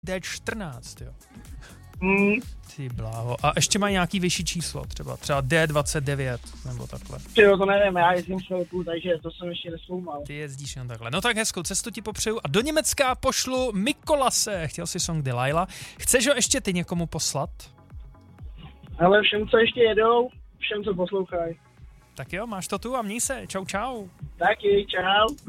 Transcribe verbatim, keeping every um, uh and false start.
D čtrnáct, jo. Mm. Ty bláho. A ještě mají nějaký vyšší číslo, třeba třeba D dvacet devět, nebo takhle. Jo, to nevím, já jezdím chvilku, takže to jsem ještě nesloumal. Ty jezdíš jen takhle. No tak hezkou cestu ti popřeju a do Německa pošlu Mikolase. Chtěl si song Delilah. Chceš ho ještě ty někomu poslat? Ale všem, co ještě jedou, všem, co poslouchají. Tak jo, máš to tu a měj se. Čau, čau. Taky, čau.